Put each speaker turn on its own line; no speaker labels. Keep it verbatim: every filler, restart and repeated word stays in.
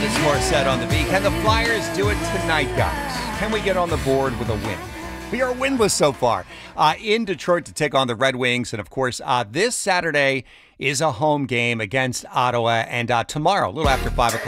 Alanis Morissette on the beat. Can the Flyers do it tonight, guys? Can we get on the board with a win? We are winless so far uh, in Detroit to take on the Red Wings. And, of course, uh, this Saturday is a home game against Ottawa. And uh, tomorrow, a little after five o'clock.